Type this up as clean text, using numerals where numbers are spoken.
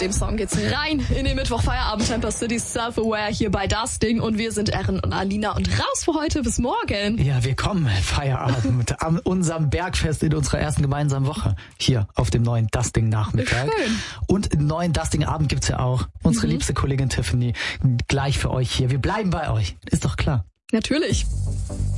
dem Song geht's rein in den Mittwoch-Feierabend. Temper City Self-Aware hier bei Das Ding. Und wir sind Erin und Alina und raus für heute. Bis morgen. Ja, wir kommen Feierabend an unserem Bergfest in unserer ersten gemeinsamen Woche. Hier auf dem neuen Das Ding Nachmittag. Schön. Und im neuen Das Ding Abend gibt's ja auch unsere liebste Kollegin Tiffany gleich für euch hier. Wir bleiben bei euch. Ist doch klar. Natürlich.